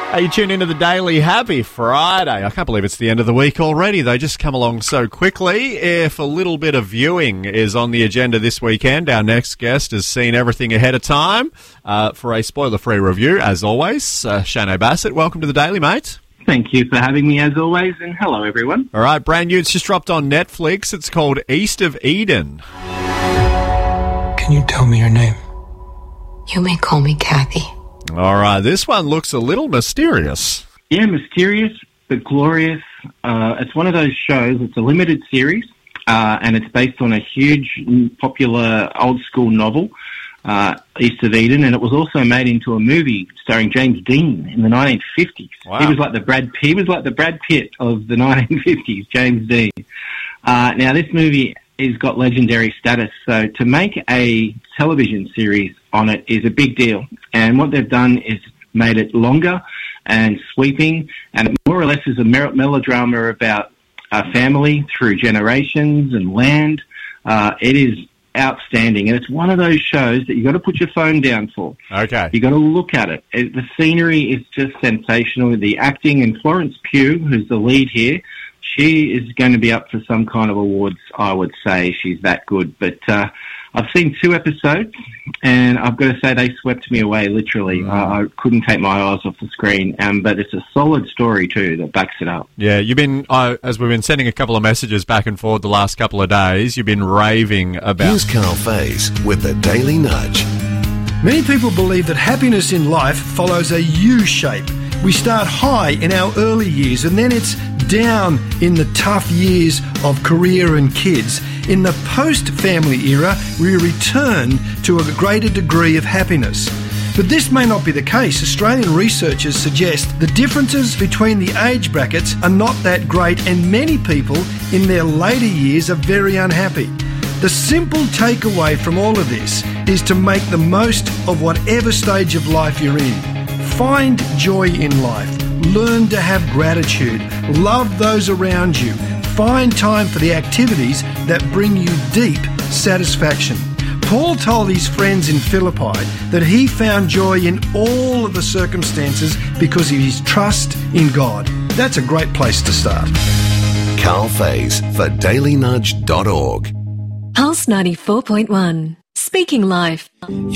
Hey, you tune into the Daily. Happy Friday. I can't believe it's the end of the week already. They just come along so quickly. If a little bit of viewing is on the agenda this weekend, our next guest has seen everything ahead of time for a spoiler-free review, as always. Shano Bassett, welcome to the Daily, mate. Thank you for having me, as always, and hello, everyone. All right, brand new. It's just dropped on Netflix. It's called East of Eden. Can you tell me your name? You may call me Kathy. All right, this one looks a little mysterious. Yeah, mysterious, but glorious. It's one of those shows, it's a limited series, and it's based on a huge, popular, old-school novel, East of Eden, and it was also made into a movie starring James Dean in the 1950s. Wow. He was like the Brad Pitt of the 1950s, James Dean. Now, this movie has got legendary status, so to make a television series on it is a big deal. And what they've done is made it longer and sweeping, and it more or less is a melodrama about a family through generations and land. It is outstanding, and it's one of those shows that you've got to put your phone down for. Okay. You've got to look at it. The scenery is just sensational. The acting, and Florence Pugh, who's the lead here, she is going to be up for some kind of awards, I would say. She's that good. But I've seen 2 episodes, and I've got to say they swept me away, literally. I couldn't take my eyes off the screen. But it's a solid story, too, that backs it up. Yeah, you've been, as we've been sending a couple of messages back and forth the last couple of days, you've been raving about... Here's Carl Faze with the Daily Nudge. Many people believe that happiness in life follows a U shape. We start high in our early years and then it's down in the tough years of career and kids. In the post-family era, we return to a greater degree of happiness. But this may not be the case. Australian researchers suggest the differences between the age brackets are not that great, and many people in their later years are very unhappy. The simple takeaway from all of this is to make the most of whatever stage of life you're in. Find joy in life. Learn to have gratitude. Love those around you. Find time for the activities that bring you deep satisfaction. Paul told his friends in Philippi that he found joy in all of the circumstances because of his trust in God. That's a great place to start. Carl Faze for dailynudge.org. Pulse 94.1. Speaking Life. You